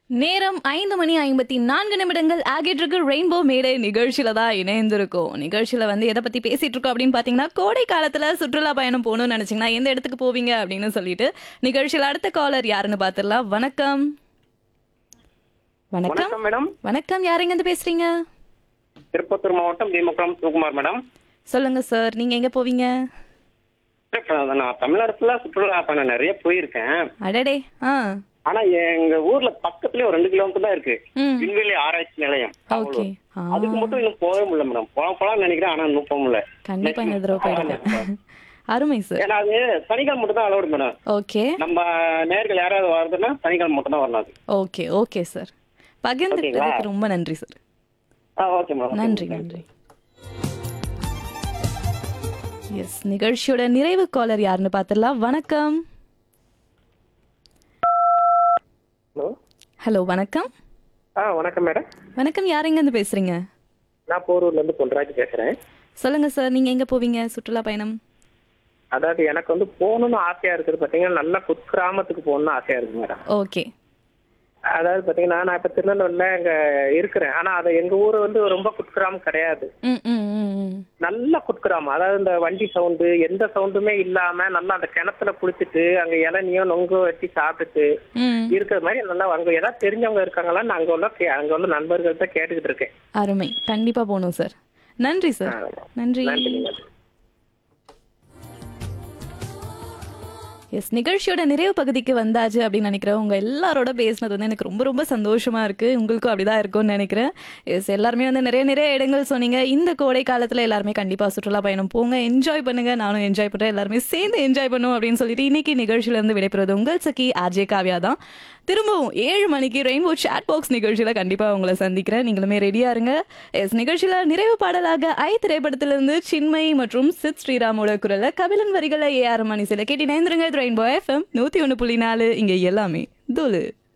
நேரம் 5:54 ஆகிட்டு இருக்கு. ரெயின்போ மேடை நிகழ்ச்சியில தான் இணைந்திருக்கோம். நிகழ்ச்சியில வந்து எதை பத்தி பேசிட்டு இருக்கோம் அப்படின்னு பாத்தீங்கன்னா, கோடை காலத்துல சுற்றுலா பயணம் போகணும்னு நினைச்சீங்கன்னா எந்த இடத்துக்கு போவீங்க அப்படின்னு சொல்லிட்டு நிகழ்ச்சியில அடுத்த காலர் யாருன்னு பாத்துடலாம். வணக்கம். வணக்கம் வணக்கம் மேடம். வணக்கம். யாருங்க இருந்து பேசுறீங்க? திருப்பத்தூர் மாவட்டம் பீமக்குளம் சிவகுமார் மேடம். சொல்லுங்க சார், நீங்க எங்க போவீங்க? இப்ப நான் தமிழ்நாடு ஃபுல்லா சுற்றுலா பயணம் நிறைய போயிருக்கேன். அடடே. ஆ. ஆனா எங்க ஊர்ல பக்கத்துலயே ஒரு 2 கிலோமீட்டர் தான் இருக்கு ம். விண்வெளி ஆராய்ச்சி நிலையம். ஓகே. அதுக்கு மட்டும் இன்னும் போகவே முடியல மேடம். போலாம்னு நினைக்கிறேன், ஆனா இன்னும் போக முடியல. கண்டிப்பா இந்த தடவை போயிடுங்க. அருமை சார். ஏன்னா அது சனிக்கிழமை மட்டும் தான் அலோடு மேடம். ஓகே நம்ம நேர்கள் யாராவது வருதுன்னா சனிக்கிழமை மட்டும் தான் வரணும் அது. Okay okay sir. பகிர்ந்துட்டதுக்கு ரொம்ப நன்றி சார். Okay madam. நன்றி நன்றி. எஸ், நிகழ்ச்சியோட நிறைவு காலர் யாருன்னு பார்த்துடலாம். வணக்கம். ஹலோ. ஹலோ வணக்கம். வணக்கம் மேடம். வணக்கம். யாருங்க இருந்து பேசுறீங்க? நான் போரூர்ல இருந்து பொன்ராஜ் பேசுறேன். சொல்லுங்க சார், நீங்க எங்க போவீங்க சுற்றுலா பயணம்? அதாவது எனக்கு வந்து போகணும்னு ஆசையா இருக்குது பாத்தீங்கன்னா, நல்ல குக்கிராமத்துக்கு போகணும்னு ஆசையா இருக்கு மேடம். ஓகே. அதாவது பாத்தீங்கன்னா நான் இப்ப திருநெல்வேலியில இங்க இருக்கிறேன். ஆனா அது எங்க ஊரு வந்து ரொம்ப குக்கிராமம் கிடையாது. ம் ம் ம் ம். நல்ல குக்கிராமம். அதாவது இந்த வண்டி சவுண்டு எந்த சவுண்டுமே இல்லாம நல்லா அந்த கிணத்துல குளிச்சுட்டு அங்க இளநியோ நொங்கோ வச்சு சாப்பிட்டுட்டு ம். இருக்கிற மாதிரி நல்லா அங்க ஏதாவது தெரிஞ்சவங்க இருக்காங்களான்னு அங்க உள்ள நண்பர்கள்ட்ட கேட்டுக்கிட்டு இருக்கேன். அருமை. கண்டிப்பா போகணும் சார். நன்றி சார். நன்றி. நன்றி. எஸ், நிகழ்ச்சியோட நிறைவு பகுதிக்கு வந்தாச்சு அப்படின்னு நினைக்கிறேன். உங்க எல்லாரோட பேசினது வந்து எனக்கு ரொம்ப ரொம்ப சந்தோஷமா இருக்கு. உங்களுக்கும் அப்படிதான் இருக்கும்னு நினைக்கிறேன். எஸ், எல்லாருமே வந்து நிறைய நிறைய இடங்கள் சொன்னீங்க. இந்த கோடை காலத்துல எல்லாருமே கண்டிப்பா சுற்றுலா பயணம் போங்க, என்ஜாய் பண்ணுங்க. நானும் என்ஜாய் பண்றேன், எல்லாருமே சேர்ந்து என்ஜாய் பண்ணுவோம் அப்படின்னு சொல்லிட்டு இன்னைக்கு நிகழ்ச்சியில இருந்து விடைபெறுவது உங்கள் சகி ஆர்ஜே காவ்யா தான். திரும்பவும் 7 மணிக்கு ரெயின்போ சாட் பாக்ஸ் நிகழ்ச்சியில கண்டிப்பா உங்களை சந்திக்கிறேன். நீங்களுமே ரெடியா இருங்க. எஸ், நிகழ்ச்சியில நிறைவு பாடலாக ஐ திரைப்படத்திலிருந்து சின்மயி மற்றும் சித் ஸ்ரீராமோட குரல்ல கபிலன் வரிகளை AR மணி சில கேட்டு நேர்ந்துருங்க. ரெயின்போ FM 101.4 இங்க எல்லாமே தூளு.